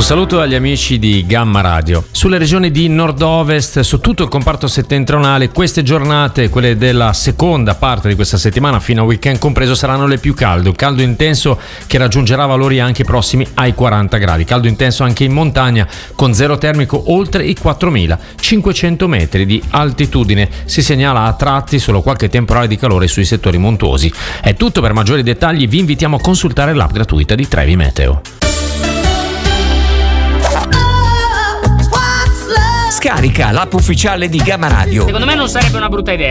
saluto agli amici di Gamma Radio. Sulle regioni di nord-ovest, su tutto il comparto settentrionale, queste giornate, quelle della seconda parte di questa settimana fino a weekend compreso, saranno le più calde. Un caldo intenso che raggiungerà valori anche prossimi ai 40 gradi. Caldo intenso anche in montagna, con zero termico oltre i 4.500 metri di altitudine. Si segnala a tratti solo qualche temporale di calore sui settori montuosi. È tutto. Per maggiori dettagli vi invitiamo a consultare l'app gratuita di Trevi Meteo. Scarica l'app ufficiale di Gamma Radio. Secondo me non sarebbe una brutta idea.